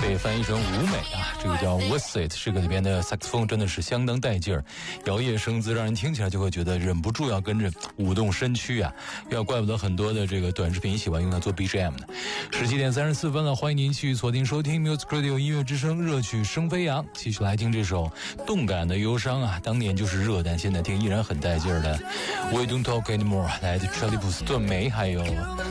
可以翻译成舞美啊，这个叫 What's It， 这个里边的萨克斯风真的是相当带劲儿，摇曳声姿让人听起来就会觉得忍不住要跟着舞动身躯啊，怪不得很多的这个短视频喜欢用它做 BGM 的。17点34分了，欢迎您继续锁定收听 Music Radio 音乐之声，热曲声飞扬，继续来听这首动感的忧伤啊，当年就是热，但现在听依然很带劲儿的 We Don't Talk Anymore， 来自查理普斯顿梅还有